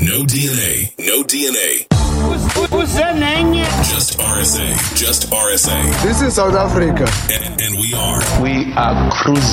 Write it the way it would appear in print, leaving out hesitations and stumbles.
No DNA. No DNA. Who's that name? Just RSA. Just RSA. This is South Africa. And we are cruising.